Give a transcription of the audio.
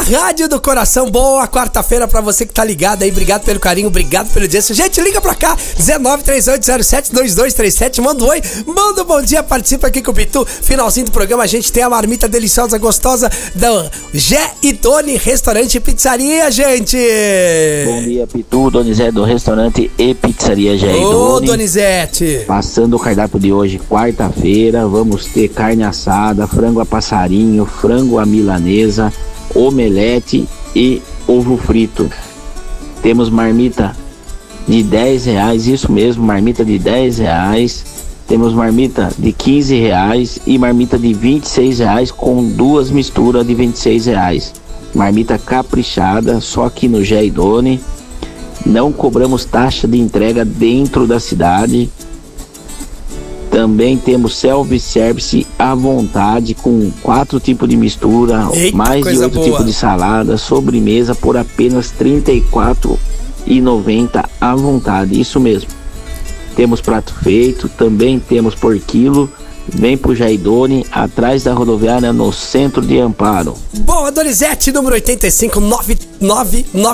Rádio do Coração. Boa quarta-feira pra você que tá ligado aí. Obrigado pelo carinho, obrigado pelo dia. Gente, liga pra cá, 1938072237. Manda um oi, manda um bom dia, participa aqui com o Pitu. Finalzinho do programa, a gente tem a marmita deliciosa, gostosa da Gé e Doni Restaurante e Pizzaria, gente. Bom dia, Pitu, Donizete do Restaurante e Pizzaria Gé e Doni. Ô, Donizete. Passando o cardápio de hoje, quarta-feira, vamos ter carne assada, frango a passarinho, frango à milanesa, omelete e ovo frito. Temos marmita de R$10, isso mesmo, marmita de R$10. Temos marmita de R$15 e marmita de R$26 com duas misturas de R$26. Marmita caprichada, só aqui no Gé e Doni. Não cobramos taxa de entrega dentro da cidade. Também temos self-service à vontade, com 4 tipos de mistura. Eita, mais de 8 tipos de salada, sobremesa por apenas R$34,90 à vontade, isso mesmo. Temos prato feito, também temos por quilo. Vem pro Gé e Doni, atrás da rodoviária, no centro de Amparo. Boa, Donizete, número 85,